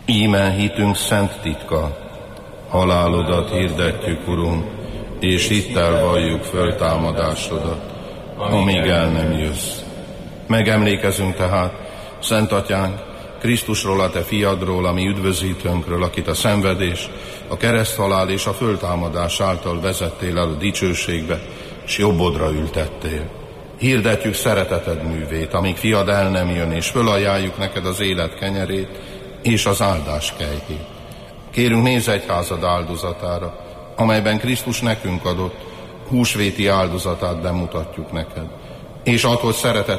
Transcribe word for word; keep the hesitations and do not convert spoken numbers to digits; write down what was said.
Íme hitünk szent titka, halálodat hirdetjük, Urunk, és hittel valljuk föltámadásodat, amíg el nem jössz. Megemlékezünk tehát, Szent Atyánk, Krisztusról, a Te fiadról, a mi üdvözítőnkről, akit a szenvedés, a kereszthalál és a föltámadás által vezettél el a dicsőségbe, és jobbodra ültettél. Hirdetjük szereteted művét, amíg fiad el nem jön, és fölajánljuk neked az élet kenyerét és az áldás kejhét. Kérünk, nézz egyházad áldozatára, amelyben Krisztus nekünk adott húsvéti áldozatát bemutatjuk neked, és add, hogy szeretet